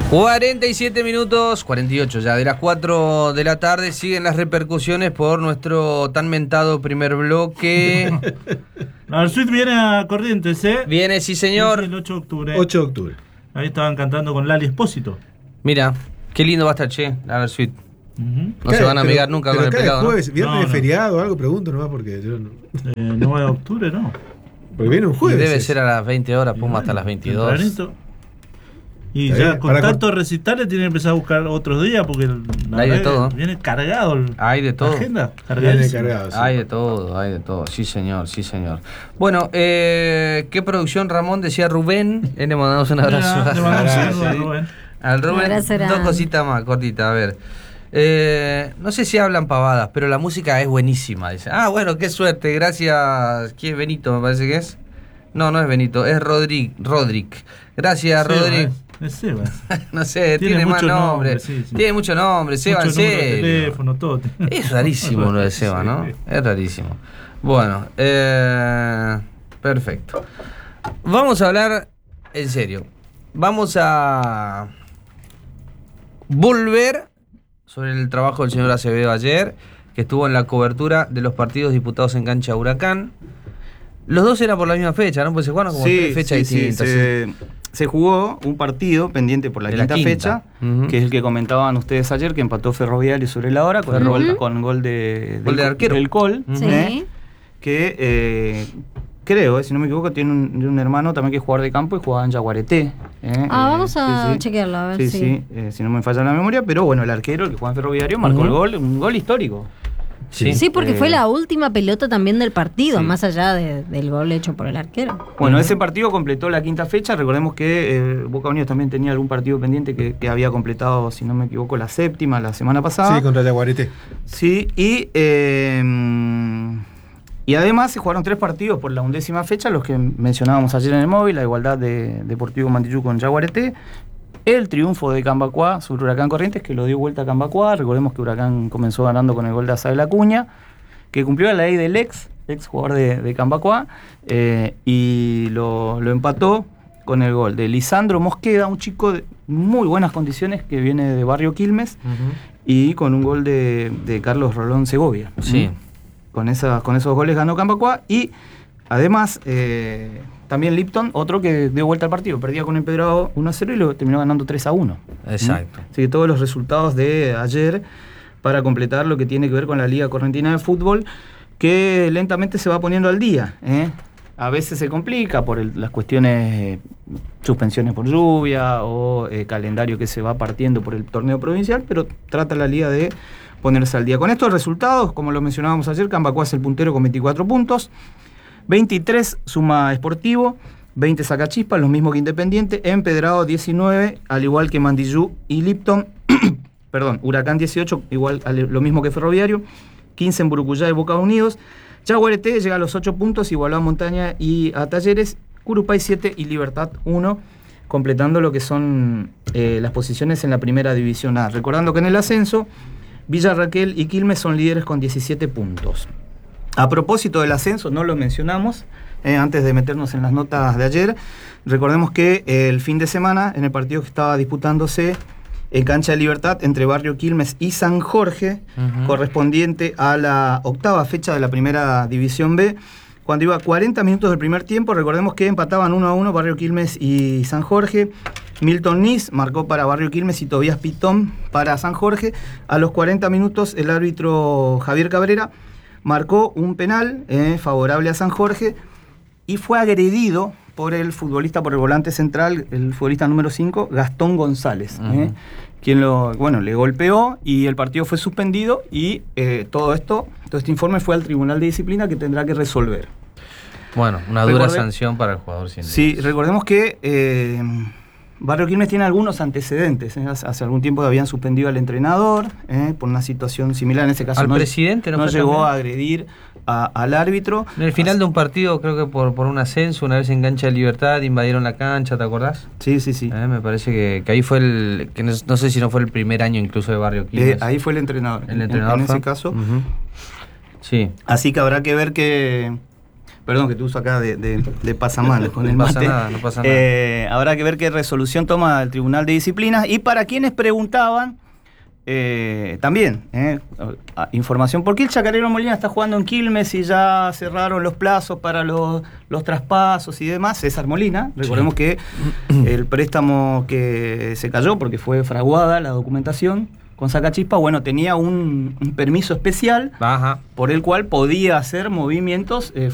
47 minutos, 48 ya, de las 4 de la tarde. Siguen las repercusiones por nuestro tan mentado primer bloque. El suite viene a Corrientes, ¿eh? Viene, sí señor. El 8 de octubre. 8 de octubre. Ahí estaban cantando con Lali Espósito. Mira, qué lindo va a estar, che, la Versuit. No se van a amigar nunca con el pelado, jueves, ¿no? viernes de feriado o algo, pregunto nomás porque yo no. 9 de octubre, no. Porque viene un jueves. Debe ser a las 20 horas, Puma hasta las 22. Tempranito. Y ya con tantos recitales tiene que empezar a buscar otros días porque hay de todo. Viene cargado. Hay de todo. La agenda viene cargado, sí. Hay de todo. Sí, señor, sí, señor. Bueno, ¿qué producción, Ramón? Decía Rubén. Le mandamos un abrazo. Le mandamos un saludo a Rubén. Al Rubén, dos cositas más cortitas, a ver. No sé si hablan pavadas, pero la música es buenísima. Dice, bueno, qué suerte, gracias. ¿Quién es Benito, me parece que es? No, no es Benito, es Rodrick. Gracias, Rodrick. Es Sebas. No sé, tiene más nombre. Sí. Tiene mucho nombre, Sebas, en serio. Teléfono, todo. Es rarísimo lo de Sebas, ¿no? Es rarísimo. Bueno, perfecto. Vamos a hablar en serio. Vamos a volver sobre el trabajo del señor Acevedo ayer, que estuvo en la cobertura de los partidos disputados en cancha Huracán. Los dos eran por la misma fecha, ¿no? Pues se jugaron como tres fechas distintas. Se jugó un partido pendiente por la quinta fecha, que es el que comentaban ustedes ayer, que empató Ferroviario sobre la hora con gol del arquero. Del Col, que creo, si no me equivoco, tiene un hermano también que es jugador de campo y jugaba en Yaguareté. Vamos a chequearlo, a ver si no me falla la memoria, pero bueno, el arquero, el que juega en Ferroviario, marcó el gol, un gol histórico. Sí, porque fue la última pelota también del partido, más allá del gol hecho por el arquero. Bueno, ese partido completó la quinta fecha. Recordemos que Boca Unidos también tenía algún partido pendiente que había completado, si no me equivoco, la séptima la semana pasada. Sí, contra Yaguareté. Sí, y además se jugaron 3 partidos por la 11ª fecha, los que mencionábamos ayer en el móvil, la igualdad de Deportivo Mandillú con Yaguareté. El triunfo de Cambacuá sobre Huracán Corrientes, que lo dio vuelta a Cambacuá. Recordemos que Huracán comenzó ganando con el gol de Azael Acuña, que cumplió la ley del ex jugador de Cambacuá, y lo empató con el gol de Lisandro Mosqueda, un chico de muy buenas condiciones que viene de Barrio Quilmes, y con un gol de Carlos Rolón Segovia. Sí. Con esos goles ganó Cambacuá, y además también Lipton, otro que dio vuelta al partido, perdía con Empedrado 1-0 y lo terminó ganando 3-1. Exacto. Así que todos los resultados de ayer para completar lo que tiene que ver con la Liga Correntina de Fútbol, que lentamente se va poniendo al día. A veces se complica por las cuestiones, suspensiones por lluvia o calendario que se va partiendo por el torneo provincial, pero trata la Liga de ponerse al día. Con estos resultados, como lo mencionábamos ayer, Cambacuá es el puntero con 24 puntos. 23 suma Sportivo, 20 saca Chispa, lo mismo que Independiente. Empedrado 19, al igual que Mandillú y Lipton. Perdón, Huracán 18, igual lo mismo que Ferroviario. 15 en Burucuyá y Boca Unidos. Yaguareté llega a los 8 puntos, igualó a Montaña y a Talleres. Curupay 7 y Libertad 1, completando lo que son las posiciones en la primera división A. Recordando que en el ascenso, Villa Raquel y Quilmes son líderes con 17 puntos. A propósito del ascenso, no lo mencionamos, antes de meternos en las notas de ayer, recordemos que el fin de semana, en el partido que estaba disputándose en cancha de Libertad entre Barrio Quilmes y San Jorge, correspondiente a la 8ª fecha de la primera división B, cuando iba 40 minutos del primer tiempo, recordemos que empataban 1-1 Barrio Quilmes y San Jorge. Milton Nis marcó para Barrio Quilmes y Tobías Pitón para San Jorge. A los 40 minutos el árbitro Javier Cabrera marcó un penal favorable a San Jorge y fue agredido por el futbolista, por el volante central, el futbolista número 5, Gastón González, quien le golpeó y el partido fue suspendido y todo este informe fue al Tribunal de Disciplina, que tendrá que resolver. Bueno, una dura sanción para el jugador. Sí, recordemos que Barrio Quilmes tiene algunos antecedentes. Hace algún tiempo habían suspendido al entrenador por una situación similar. En ese caso al presidente no llegó a agredir al árbitro. En el final de un partido, creo que por un ascenso, una vez en cancha de Libertad, invadieron la cancha, ¿te acordás? Sí. Me parece que ahí fue que no sé si no fue el primer año incluso de Barrio Quilmes. Ahí fue el entrenador. El entrenador en ese caso. Sí. Así que habrá que ver Perdón que te uso acá de pasamanos con el mate. No pasa nada. Habrá que ver qué resolución toma el Tribunal de Disciplinas. Y para quienes preguntaban, también, información. ¿Por qué el Chacarero Molina está jugando en Quilmes y ya cerraron los plazos para los traspasos y demás? César Molina, recordemos que el préstamo que se cayó porque fue fraguada la documentación con Sacachispa, bueno, tenía un permiso especial por el cual podía hacer movimientos